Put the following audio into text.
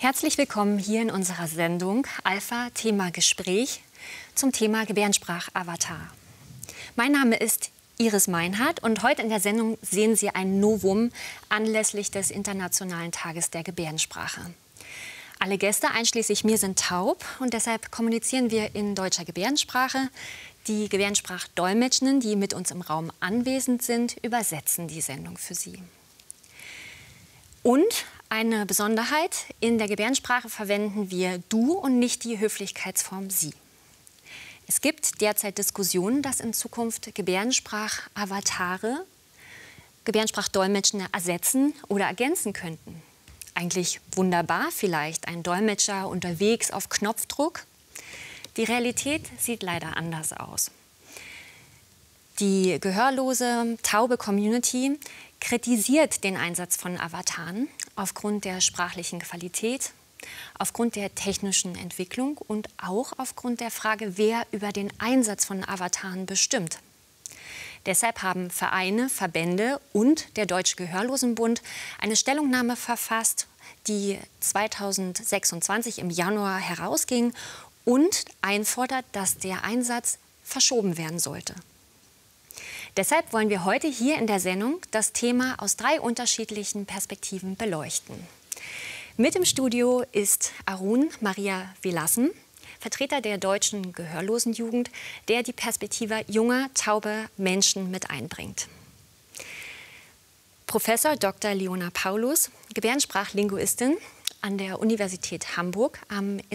Herzlich willkommen hier in unserer Sendung Alpha Thema Gespräch zum Thema Gebärdensprach-Avatar. Mein Name ist Iris Meinhardt und heute in der Sendung sehen Sie ein Novum anlässlich des Internationalen Tages der Gebärdensprache. Alle Gäste, einschließlich mir, sind taub und deshalb kommunizieren wir in deutscher Gebärdensprache. Die Gebärdensprachdolmetschenden, die mit uns im Raum anwesend sind, übersetzen die Sendung für Sie. Und eine Besonderheit: In der Gebärdensprache verwenden wir du und nicht die Höflichkeitsform sie. Es gibt derzeit Diskussionen, dass in Zukunft Gebärdensprachavatare Gebärdensprachdolmetschende ersetzen oder ergänzen könnten. Eigentlich wunderbar vielleicht, ein Dolmetscher unterwegs auf Knopfdruck. Die Realität sieht leider anders aus. Die gehörlose, taube Community kritisiert den Einsatz von Avataren aufgrund der sprachlichen Qualität, aufgrund der technischen Entwicklung und auch aufgrund der Frage, wer über den Einsatz von Avataren bestimmt. Deshalb haben Vereine, Verbände und der Deutsche Gehörlosenbund eine Stellungnahme verfasst, die 2026 im Januar herausging und einfordert, dass der Einsatz verschoben werden sollte. Deshalb wollen wir heute hier in der Sendung das Thema aus 3 unterschiedlichen Perspektiven beleuchten. Mit im Studio ist Arun Maria Velassen, Vertreter der Deutschen Gehörlosenjugend, der die Perspektive junger, tauber Menschen mit einbringt. Professor Dr. Leona Paulus, Gebärdensprachlinguistin an der Universität Hamburg am